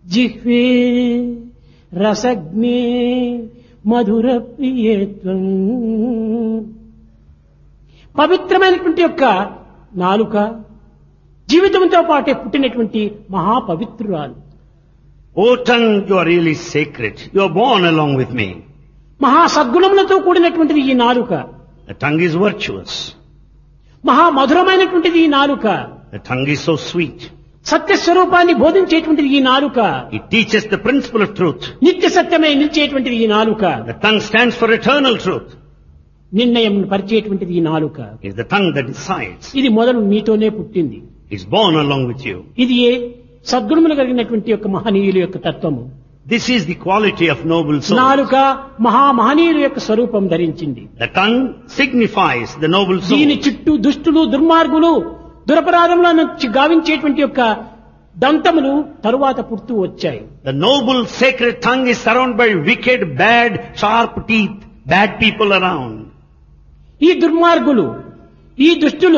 జిహ్వే రసజ్ఞే మధుర ప్రియేత్వం. పవిత్రమైనటువంటి యొక్క నాలుక జీవితంతో పాటే పుట్టినటువంటి మహాపవిత్రురాలు. O tongue, you are really sacred. You are born along with me. మహా సద్గుణములతో కూడినటువంటిది ఈ నాలుక. The tongue is virtuous. మహా మధురమైనటువంటిది ఈ నాలుక. The tongue is so sweet. సత్యస్వరూపాన్ని బోధించేటువంటిది ఈ నాలుక. It teaches the principle of truth. నిత్య సత్యమై నిలిచేటువంటిది ఈ నాలుక. The tongue stands for eternal truth. నిర్ణయం పరిచేటువంటిది ఈ నాలుక. It's the tongue that decides. ఇది మొదలు మీతోనే పుట్టింది. It's born along with you. ఇది సద్గుణములు కలిగినటువంటి యొక్క మహనీయుల యొక్క తత్వము. This is the quality of noble souls. నాలుక మహామహనీయుల యొక్క స్వరూపం ధరించింది. The tongue signifies the noble soul. దీని చుట్టూ దుష్టులు దుర్మార్గులు దురపరాధములను గావించేటువంటి యొక్క దంతములు తరువాత పుడుతూ వచ్చాయి. The noble sacred tongue is surrounded by wicked, bad, sharp teeth, bad people around. ఈ దుర్మార్గులు ఈ దుష్టులు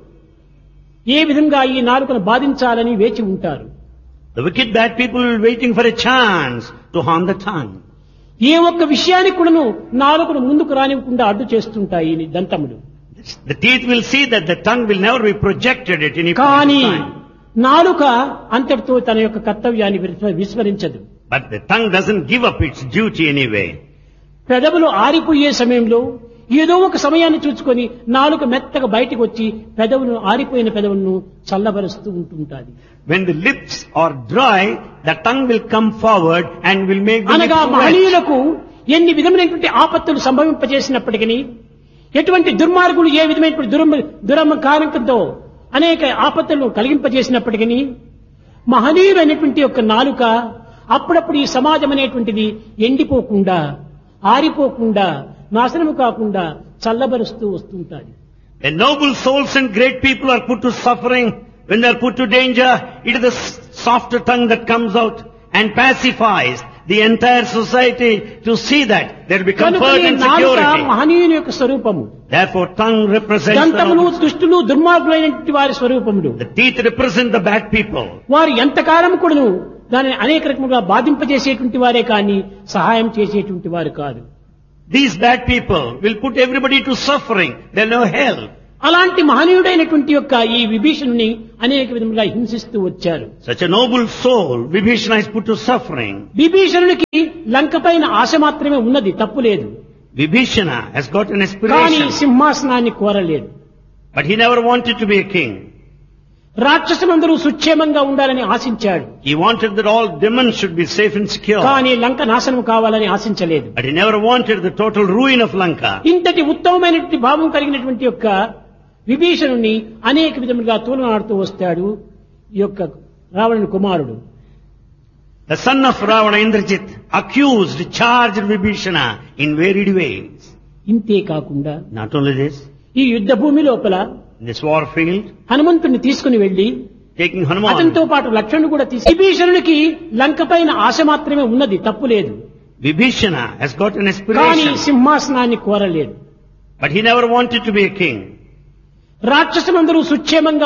ఏ విధంగా ఈ నాలుకను బాధించాలని వేచి ఉంటారు. The wicked, bad people are waiting for a chance to harm the tongue. ఏ ఒక్క విషయానికి కూడాను నాలుకను ముందుకు రానివ్వకుండా అడ్డు చేస్తుంటాయి ఈ దంతములు. The teeth will see that the tongue will never be projected at any point కానీ in time. నాలుక అంతటితో తన యొక్క కర్తవ్యాన్ని విస్మరించదు. But the tongue doesn't give up its duty anyway. పెదవులు ఆరిపోయే సమయంలో ఏదో ఒక సమయాన్ని చూసుకొని నాలుక మెత్తగా బయటకు వచ్చి పెదవులను ఆరిపోయిన పెదవులను చల్లబరుస్తూ ఉంటుంటాది. When the lips are dry, the tongue will come forward and will make the అనగా lips wet. మహనీయులకు ఎన్ని విధమైనటువంటి ఆపత్తులు సంభవింపజేసినప్పటికీ ఎటువంటి దుర్మార్గులు ఏ విధమైనటువంటి దురహంకారంతో అనేక ఆపత్తులను కలిగింపజేసినప్పటికీ మహనీయులైనటువంటి యొక్క నాలుక అప్పుడప్పుడు ఈ సమాజం అనేటువంటిది ఎండిపోకుండా ఆరిపోకుండా నాశనము కాకుండా చల్లబరుస్తూ వస్తుంటాది. When noble souls and great people are put to suffering, when they are put to danger, it is the softer tongue that comes out and pacifies the entire society to see that there will be comfort and నాలుక security. మహనీయుని యొక్క స్వరూపము. Therefore, tongue represents the దంతములు noble. దుష్టులు దుర్మార్గులైనటువంటి వారి స్వరూపములు. The teeth represent the bad people. వారు ఎంతకాలం కూడాను దానిని అనేక రకముగా బాధింపజేసేటువంటి వారే కానీ సహాయం చేసేటువంటి వారు కాదు. These bad people will put everybody to suffering. They'll know hell. అలాంటి మహనీయుడైనటువంటి యొక్క ఈ విభీషణుని అనేక విధములుగా హింసిస్తూ వచ్చారు. Such a noble soul, Vibhishana is put to suffering. విభీషణునికి లంక పైన ఆశ మాత్రమే ఉన్నది, తప్పు లేదు. Vibhishana has got an కానీ aspiration, సింహాసనాన్ని కోరలేదు. but he never wanted to be a king. రాక్షసులందరూ సుక్షేమంగా ఉండాలని ఆశించాడు. He wanted that all demons should be safe and secure. కానీ లంక నాశనం కావాలని ఆశించలేదు. But he never wanted the total ruin of Lanka. ఇంతటి ఉత్తమమైనటువంటి భావం కలిగినటువంటి యొక్క విభీషణుని అనేక విధములుగా తూలనాడుతూ వస్తాడు ఈ యొక్క రావణుని కుమారుడు. The son of Ravana, Indrajit, accused, charged Vibhishana in varied ways. ఇంతే కాకుండా Not only this, ఈ యుద్ధ భూమి లోపల in this war field, హనుమంతుని తీసుకుని వెళ్లి taking Hanuman, అతనితో పాటు లక్ష్మణుడు కూడా విభీషణునికి లంక పైన ఆశ మాత్రమే ఉన్నది, తప్పు లేదు. Vibhishana has got an కానీ aspiration, సింహాసనాన్ని కోరలేదు. but he never wanted to be a king. రాక్షసులందరూ సుక్షేమంగా